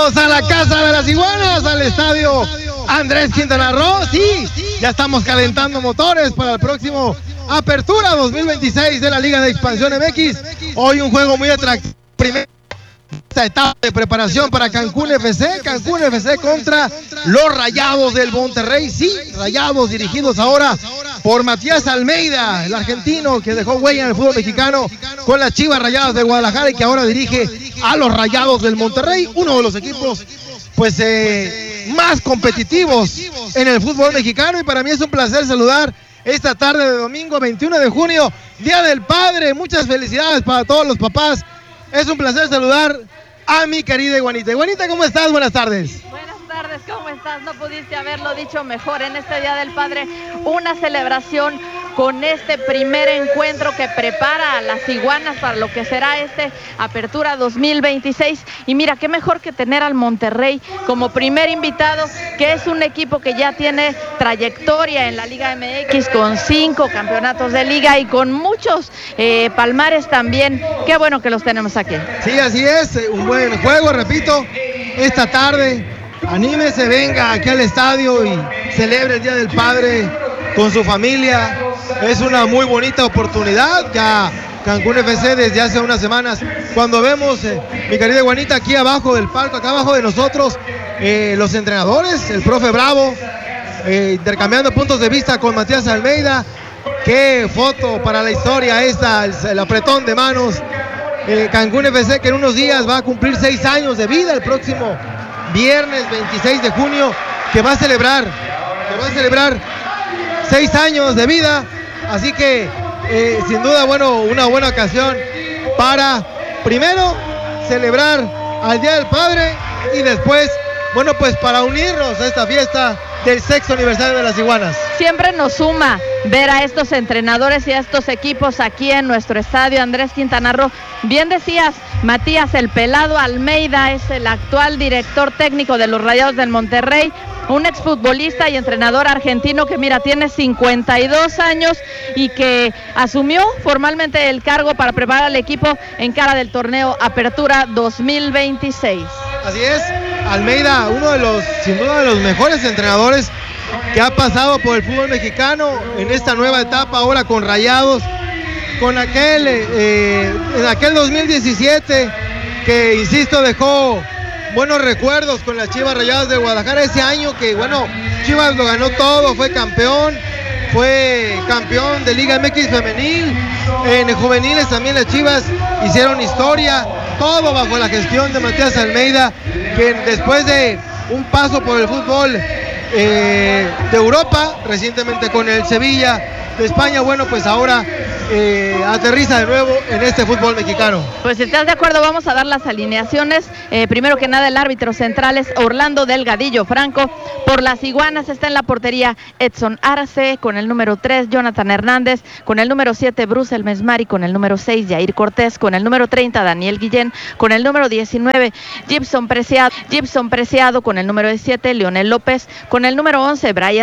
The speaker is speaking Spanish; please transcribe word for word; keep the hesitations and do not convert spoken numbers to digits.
Bienvenidos a la Casa de las Iguanas, al estadio Andrés Quintana Roo. Sí, ya estamos calentando motores para el próximo Apertura dos mil veintiséis de la Liga de Expansión M X. Hoy un juego muy atractivo. Primera etapa de preparación para Cancún F C. Cancún F C contra los Rayados del Monterrey. Sí, Rayados dirigidos ahora por Matías Almeida, el argentino que dejó huella en el fútbol mexicano con las Chivas Rayadas de Guadalajara y que ahora dirige a los Rayados del Monterrey, uno de los equipos pues eh, más competitivos en el fútbol mexicano. Y para mí es un placer saludar esta tarde de domingo veintiuno de junio, Día del Padre. Muchas felicidades para todos los papás. Es un placer saludar a mi querida Iguanita. Iguanita, ¿cómo estás? Buenas tardes. Buenas tardes, ¿cómo estás? No pudiste haberlo dicho mejor. En este Día del Padre, una celebración con este primer encuentro que prepara a las Iguanas para lo que será este Apertura dos mil veintiséis. Y mira, qué mejor que tener al Monterrey como primer invitado, que es un equipo que ya tiene trayectoria en la Liga M X con cinco campeonatos de liga y con muchos eh, palmares también. Qué bueno que los tenemos aquí. Sí, así es, un buen juego, repito, esta tarde. Anímese, venga aquí al estadio y celebre el Día del Padre con su familia. Es una muy bonita oportunidad. Ya Cancún F C desde hace unas semanas, cuando vemos, eh, mi querida Juanita, aquí abajo del palco, acá abajo de nosotros, eh, los entrenadores, el profe Bravo, eh, intercambiando puntos de vista con Matías Almeida. Qué foto para la historia esta, el, el apretón de manos. Eh, Cancún F C, que en unos días va a cumplir seis años de vida, el próximo viernes veintiséis de junio, que va a celebrar, que va a celebrar seis años de vida. Así que eh, sin duda, bueno, una buena ocasión para primero celebrar al Día del Padre y después, bueno, pues para unirnos a esta fiesta del sexto aniversario de las Iguanas. Siempre nos suma ver a estos entrenadores y a estos equipos aquí en nuestro estadio Andrés Quintana Roo. Bien decías, Matías el Pelado Almeida es el actual director técnico de los Rayados del Monterrey, un exfutbolista y entrenador argentino que mira, tiene cincuenta y dos años y que asumió formalmente el cargo para preparar al equipo en cara del torneo Apertura dos mil veintiséis. Así es, Almeida, uno de los, sin duda, de los mejores entrenadores que ha pasado por el fútbol mexicano en esta nueva etapa ahora con Rayados, con aquel, eh, en aquel dos mil diecisiete que, insisto, dejó buenos recuerdos con las Chivas Rayadas de Guadalajara, ese año que, bueno, Chivas lo ganó todo, fue campeón, fue campeón de Liga M X femenil, en juveniles también las Chivas hicieron historia, todo bajo la gestión de Matías Almeida, que después de un paso por el fútbol eh, de Europa, recientemente con el Sevilla de España, bueno, pues ahora eh, aterriza de nuevo en este fútbol mexicano. Pues si estás de acuerdo, vamos a dar las alineaciones. Eh, primero que nada, el árbitro central es Orlando Delgadillo Franco. Por las Iguanas está en la portería Edson Arce, con el número tres Jonathan Hernández, con el número siete Bruce El Mesmari, con el número seis Jair Cortés, con el número treinta Daniel Guillén, con el número diecinueve Gibson Preciado, Gibson Preciado, con el número diecisiete Leonel López, con el número once Brian